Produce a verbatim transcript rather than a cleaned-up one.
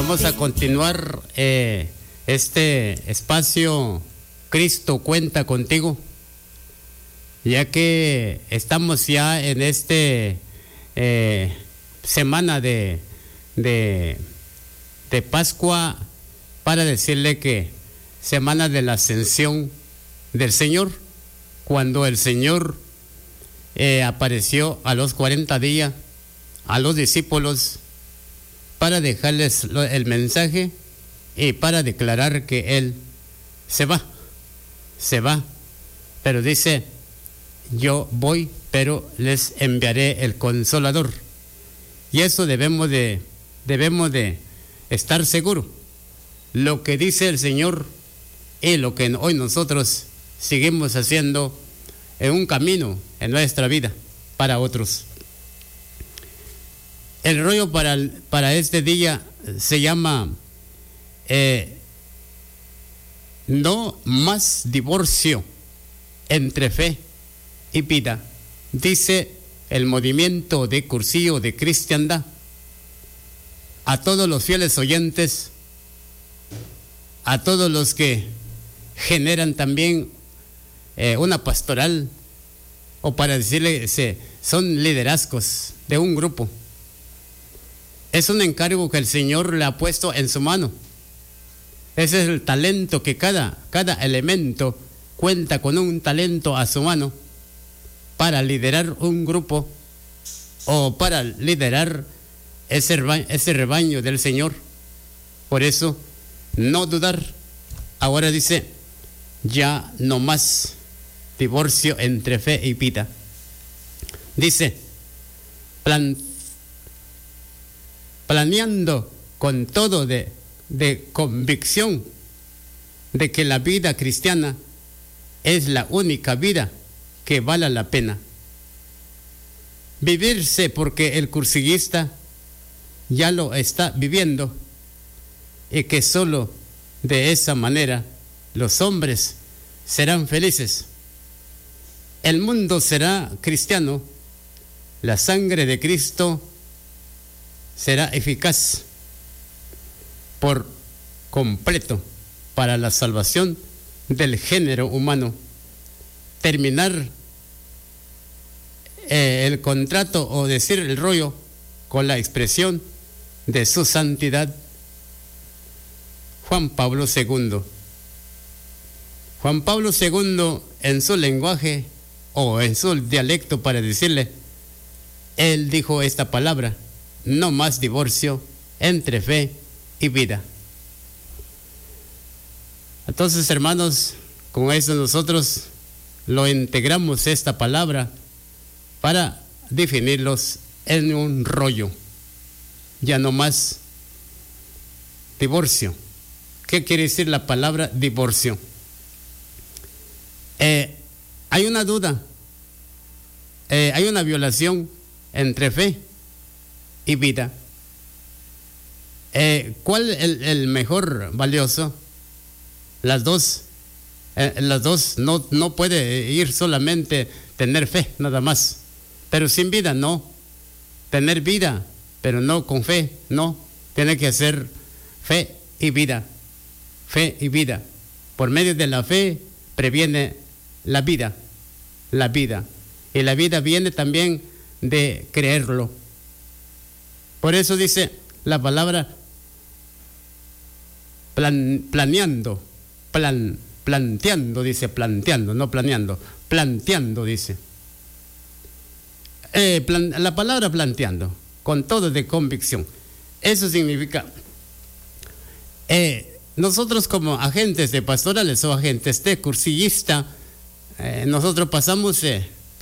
Vamos a continuar eh, este espacio Cristo cuenta contigo, ya que estamos ya en este eh, semana de, de, de Pascua, para decirle que semana de la ascensión del Señor, cuando el Señor eh, apareció a los cuarenta días a los discípulos para dejarles el mensaje y para declarar que Él se va, se va, pero dice: yo voy, pero les enviaré el Consolador. Y eso debemos de, debemos de estar seguros. Lo que dice el Señor y lo que hoy nosotros seguimos haciendo en un camino en nuestra vida para otros. El rollo para, para este día se llama eh, no más divorcio entre fe y vida. Dice el movimiento de Cursillo de Cristiandad a todos los fieles oyentes, a todos los que generan también eh, una pastoral, o para decirle, se, son liderazgos de un grupo. Es un encargo que el Señor le ha puesto en su mano. Ese es el talento que cada, cada elemento cuenta con un talento a su mano para liderar un grupo o para liderar ese rebaño, ese rebaño del Señor. Por eso, no dudar. Ahora dice: ya no más divorcio entre fe y vida. Dice: plan, planeando con todo de, de convicción de que la vida cristiana es la única vida que vale la pena vivirse, porque el cursillista ya lo está viviendo, y que solo de esa manera los hombres serán felices. El mundo será cristiano, la sangre de Cristo será eficaz por completo para la salvación del género humano. Terminar eh, el contrato, o decir el rollo, con la expresión de su santidad Juan Pablo segundo. Juan Pablo segundo, en su lenguaje o en su dialecto, para decirle, él dijo esta palabra: no más divorcio entre fe y vida. Entonces, hermanos, con eso nosotros lo integramos, esta palabra, para definirlos en un rollo. Ya no más divorcio. ¿Qué quiere decir la palabra divorcio? Eh, hay una duda, eh, hay una violación entre fe y vida. Eh, ¿Cuál es el, el mejor valioso? Las dos. Eh, las dos. No, no puede ir solamente tener fe, nada más. Pero sin vida, no. Tener vida, pero no con fe, no. Tiene que ser fe y vida. Fe y vida. Por medio de la fe previene la vida. La vida. Y la vida viene también de creerlo. Por eso dice la palabra plan, planeando, plan, planteando, dice planteando, no planeando, planteando, dice. Eh, plan, la palabra planteando, con todo de convicción. Eso significa, eh, nosotros como agentes de pastorales o agentes de cursillista, eh, nosotros pasamos eh,